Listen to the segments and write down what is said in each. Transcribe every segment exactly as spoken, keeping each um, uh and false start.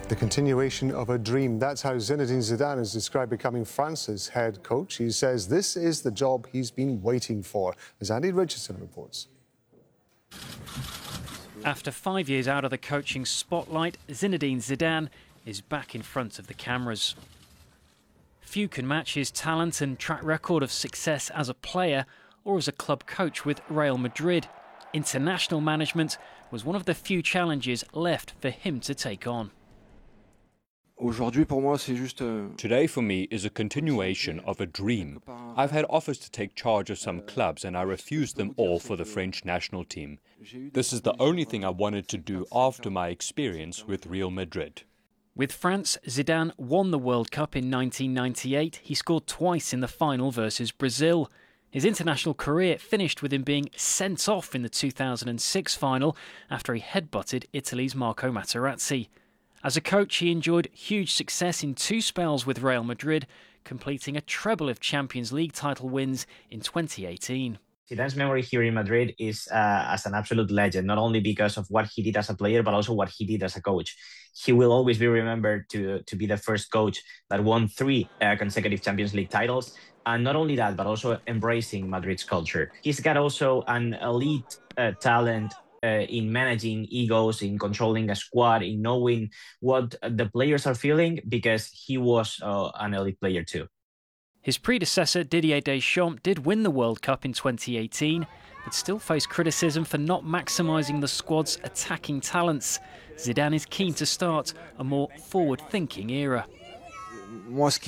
The continuation of a dream. That's how Zinedine Zidane has described becoming France's head coach. He says this is the job he's been waiting for, as Andy Richardson reports. After five years out of the coaching spotlight, Zinedine Zidane is back in front of the cameras. Few can match his talent and track record of success as a player or as a club coach with Real Madrid. International management was one of the few challenges left for him to take on. Today for me is a continuation of a dream. I've had offers to take charge of some clubs and I refused them all for the French national team. This is the only thing I wanted to do after my experience with Real Madrid. With France, Zidane won the World Cup in nineteen ninety-eight. He scored twice in the final versus Brazil. His international career finished with him being sent off in the two thousand six final after he headbutted Italy's Marco Materazzi. As a coach, he enjoyed huge success in two spells with Real Madrid, completing a treble of Champions League title wins in twenty eighteen. Zidane's memory here in Madrid is uh, as an absolute legend, not only because of what he did as a player, but also what he did as a coach. He will always be remembered to, to be the first coach that won three uh, consecutive Champions League titles. And not only that, but also embracing Madrid's culture. He's got also an elite uh, talent uh, in managing egos, in controlling a squad, in knowing what the players are feeling, because he was uh, an elite player too. His predecessor, Didier Deschamps, did win the World Cup in twenty eighteen, but still faced criticism for not maximising the squad's attacking talents. Zidane is keen to start a more forward-thinking era. What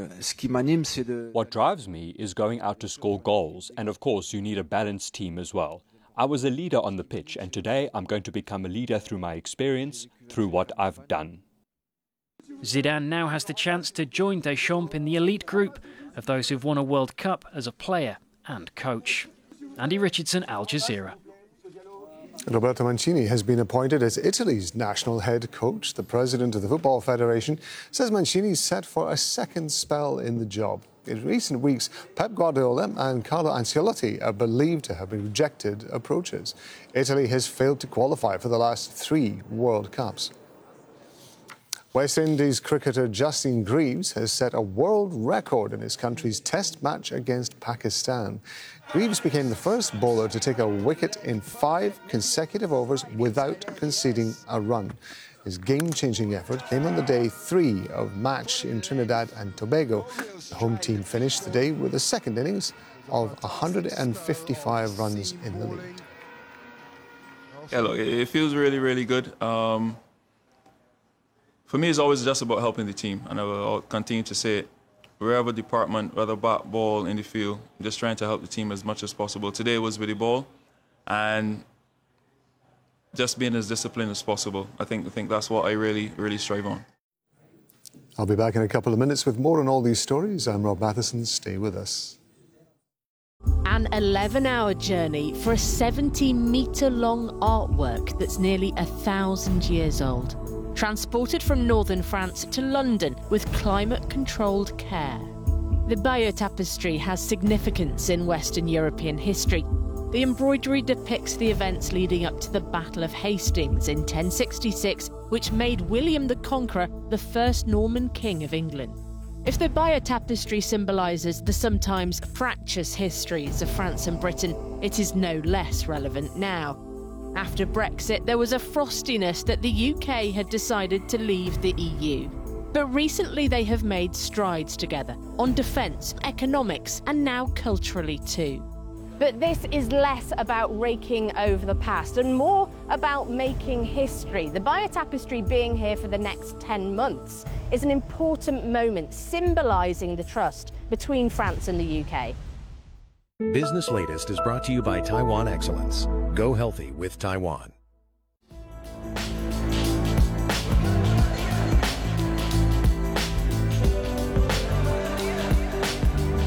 drives me is going out to score goals, and of course you need a balanced team as well. I was a leader on the pitch, and today I'm going to become a leader through my experience, through what I've done. Zidane now has the chance to join Deschamps in the elite group of those who've won a World Cup as a player and coach. Andy Richardson, Al Jazeera. Roberto Mancini has been appointed as Italy's national head coach. The president of the Football Federation says Mancini is set for a second spell in the job. In recent weeks, Pep Guardiola and Carlo Ancelotti are believed to have rejected approaches. Italy has failed to qualify for the last three World Cups. West Indies cricketer Justin Greaves has set a world record in his country's test match against Pakistan. Greaves became the first bowler to take a wicket in five consecutive overs without conceding a run. His game-changing effort came on the day three of match in Trinidad and Tobago. The home team finished the day with a second innings of one hundred fifty-five runs in the lead. Yeah, look, it feels really, really good. Um, For me, it's always just about helping the team, and I will continue to say it. Wherever department, whether bat, ball, in the field, just trying to help the team as much as possible. Today was with the ball, and just being as disciplined as possible. I think, I think that's what I really, really strive on. I'll be back in a couple of minutes with more on all these stories. I'm Rob Matheson. Stay with us. An eleven-hour journey for a seventy-metre-long artwork that's nearly a thousand years old. Transported from northern France to London with climate-controlled care. The Bayeux Tapestry has significance in Western European history. The embroidery depicts the events leading up to the Battle of Hastings in ten sixty-six, which made William the Conqueror the first Norman king of England. If the Bayeux Tapestry symbolises the sometimes fractious histories of France and Britain, it is no less relevant now. After Brexit, there was a frostiness that the U K had decided to leave the E U. But recently they have made strides together on defence, economics, and now culturally too. But this is less about raking over the past and more about making history. The Bayeux Tapestry being here for the next ten months is an important moment symbolising the trust between France and the U K. Business Latest is brought to you by Taiwan Excellence. Go healthy with Taiwan.